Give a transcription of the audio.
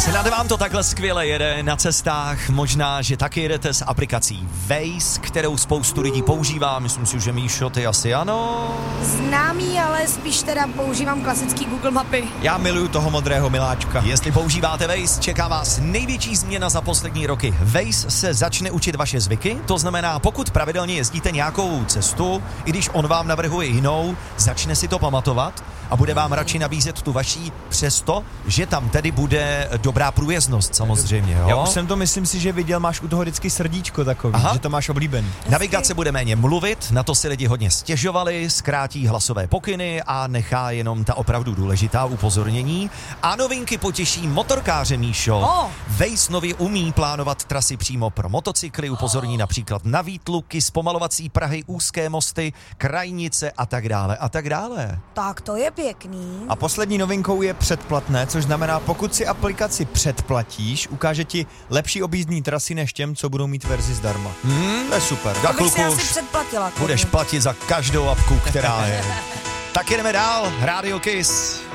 Snad vám to takhle skvěle jede na cestách, možná, že taky jedete s aplikací Waze, kterou spoustu lidí používá, myslím si, že Míšo, ty asi ano. Známý, ale spíš teda používám klasický Google mapy. Já miluju toho modrého miláčka. Jestli používáte Waze, čeká vás největší změna za poslední roky. Waze se začne učit vaše zvyky, to znamená, pokud pravidelně jezdíte nějakou cestu, i když on vám navrhuje jinou, začne si to pamatovat a bude vám radši nabízet tu vaší, přesto, že tam tedy bude dobrá průjezdnost samozřejmě. Jo? Já už jsem to, myslím si, že viděl, máš u toho vždycky srdíčko takový, že to máš oblíbený. Navigace bude méně mluvit, na to si lidi hodně stěžovali, zkrátí hlasové pokyny a nechá jenom ta opravdu důležitá upozornění. A novinky potěší motorkáře, Míšo. Waze nově umí plánovat trasy přímo pro motocykly, upozorní například na výtluky, zpomalovací prahy, úzké mosty, krajnice a tak dále a tak dále. Tak to je pěkný. A poslední novinkou je předplatné, což znamená, pokud si aplikaci předplatíš, ukáže ti lepší objízdní trasy než těm, co budou mít verzi zdarma. To je super. To bych si asi předplatila. Budeš platit za každou apku, která je. Tak jdeme dál. Rádio Kiss.